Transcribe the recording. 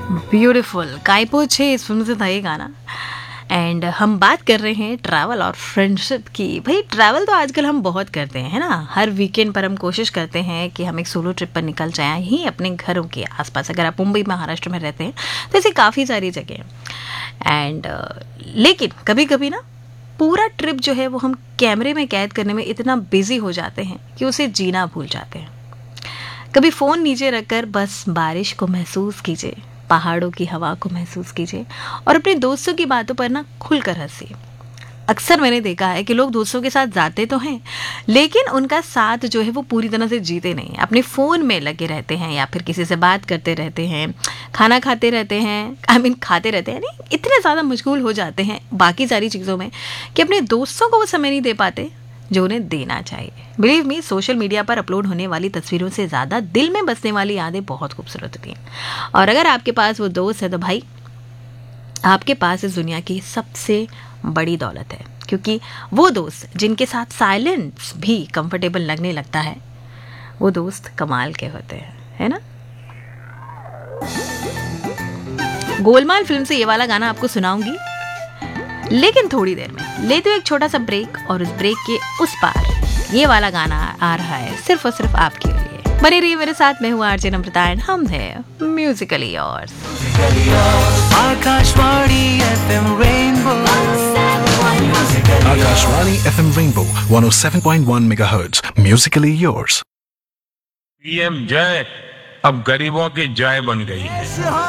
Beautiful काइपो छे इस film से था ये गाना। एंड हम बात कर रहे हैं ट्रैवल और फ्रेंडशिप की। भाई ट्रैवल तो आजकल हम बहुत करते हैं, है ना। हर वीकेंड पर हम कोशिश करते हैं कि हम एक सोलो ट्रिप पर निकल जाएं ही अपने घरों के आसपास। अगर आप मुंबई महाराष्ट्र में रहते हैं तो ऐसी काफ़ी सारी जगह हैं। एंड लेकिन कभी कभी ना पूरा ट्रिप जो है वो हम कैमरे में कैद करने में इतना बिजी हो जाते हैं कि उसे जीना भूल जाते हैं। कभी फ़ोन नीचे रखकर बस बारिश को महसूस कीजिए, पहाड़ों की हवा को महसूस कीजिए और अपने दोस्तों की बातों पर ना खुलकर हंसिए। अक्सर मैंने देखा है कि लोग दोस्तों के साथ जाते तो हैं लेकिन उनका साथ जो है वो पूरी तरह से जीते नहीं, अपने फ़ोन में लगे रहते हैं या फिर किसी से बात करते रहते हैं, खाना खाते रहते हैं, खाते रहते हैं, नहीं इतने ज़्यादा मशगूल हो जाते हैं बाकी सारी चीज़ों में कि अपने दोस्तों को वो समय नहीं दे पाते जो उन्हें देना चाहिए। बिलीव मी, सोशल मीडिया पर अपलोड होने वाली तस्वीरों से ज़्यादा दिल में बसने वाली यादें बहुत खूबसूरत होती हैं। और अगर आपके पास वो दोस्त है तो भाई आपके पास इस दुनिया की सबसे बड़ी दौलत है, क्योंकि वो दोस्त जिनके साथ साइलेंस भी कंफर्टेबल लगने लगता है वो दोस्त कमाल के होते हैं, है ना। गोलमाल फिल्म से ये वाला गाना आपको सुनाऊंगी, लेकिन थोड़ी देर में लेते हुए एक छोटा सा ब्रेक, और उस ब्रेक के उस पार ये वाला गाना आ रहा है सिर्फ और सिर्फ आपके लिए। बने रहिए मेरे साथ, मैं हूँ आरजे नम्रता एंड हम हैं Musically yours. Akashvani FM Rainbow 107.1 MHz, musically yours. PM जय अब गरीबों की जय बन गई है।